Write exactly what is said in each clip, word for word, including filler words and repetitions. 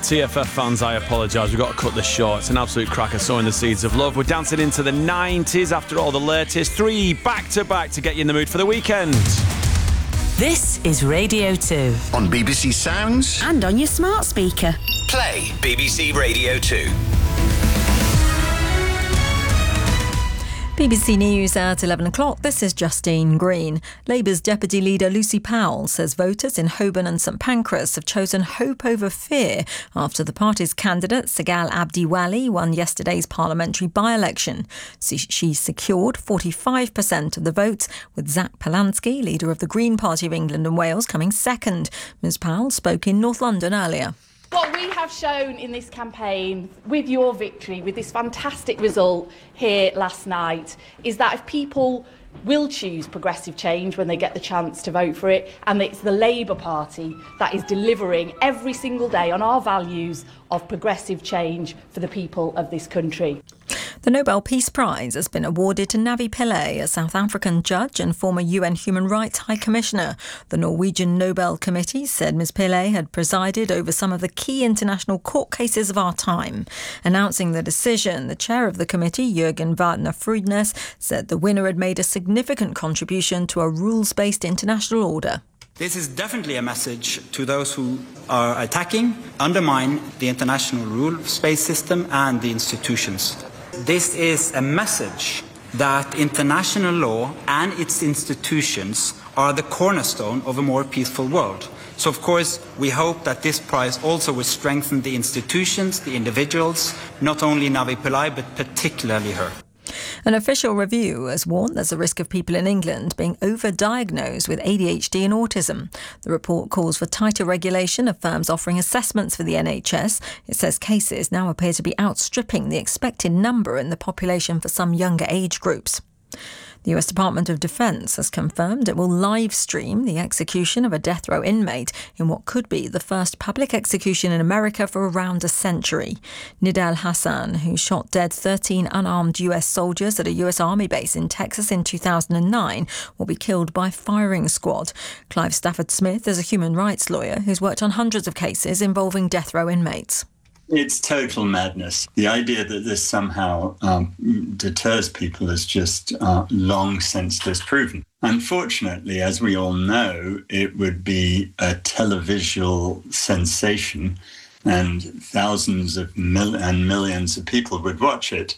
T F F fans, I apologise. We've got to cut this short. It's an absolute cracker, sowing the seeds of love. We're dancing into the nineties after all the latest. Three back-to-back to get you in the mood for the weekend. This is Radio two. On B B C Sounds. And on your smart speaker. Play B B C Radio two. B B C News at eleven o'clock. This is Justine Green. Labour's Deputy Leader Lucy Powell says voters in Holborn and St Pancras have chosen hope over fear after the party's candidate, Segal Abdiwali, won yesterday's parliamentary by-election. She secured forty-five percent of the votes, with Zach Polansky, leader of the Green Party of England and Wales, coming second. Ms Powell spoke in North London earlier. What we have shown in this campaign, with your victory, with this fantastic result here last night, is that if people will choose progressive change when they get the chance to vote for it, and it's the Labour Party that is delivering every single day on our values of progressive change for the people of this country. The Nobel Peace Prize has been awarded to Navi Pillay, a South African judge and former U N Human Rights High Commissioner. The Norwegian Nobel Committee said Miz Pillay had presided over some of the key international court cases of our time. Announcing the decision, the chair of the committee, Jürgen Wagner-Friednes, said the winner had made a significant contribution to a rules-based international order. This is definitely a message to those who are attacking, undermine the international rules-based system and the institutions. This is a message that international law and its institutions are the cornerstone of a more peaceful world. So, of course, we hope that this prize also will strengthen the institutions, the individuals, not only Navi Pillay, but particularly her. An official review has warned there's a risk of people in England being overdiagnosed with A D H D and autism. The report calls for tighter regulation of firms offering assessments for the N H S. It says cases now appear to be outstripping the expected number in the population for some younger age groups. The U S Department of Defense has confirmed it will live stream the execution of a death row inmate in what could be the first public execution in America for around a century. Nidal Hassan, who shot dead thirteen unarmed U S soldiers at a U S Army base in Texas in two thousand nine, will be killed by firing squad. Clive Stafford Smith is a human rights lawyer who's worked on hundreds of cases involving death row inmates. It's total madness. The idea that this somehow um, deters people is just uh, long since disproven. Unfortunately, as we all know, it would be a televisual sensation and thousands of mil- and millions of people would watch it.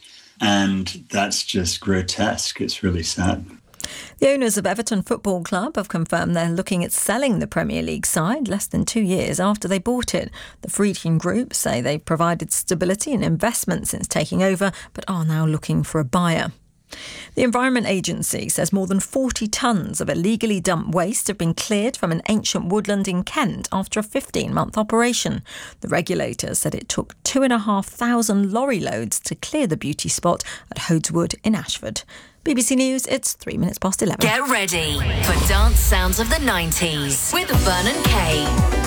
And that's just grotesque. It's really sad. The owners of Everton Football Club have confirmed they're looking at selling the Premier League side less than two years after they bought it. The Friedkin Group say they've provided stability and investment since taking over, but are now looking for a buyer. The Environment Agency says more than forty tonnes of illegally dumped waste have been cleared from an ancient woodland in Kent after a fifteen-month operation. The regulator said it took two and a half thousand lorry loads to clear the beauty spot at Hodeswood in Ashford. B B C News, it's three minutes past eleven. Get ready for Dance Sounds of the nineties with Vernon Kay.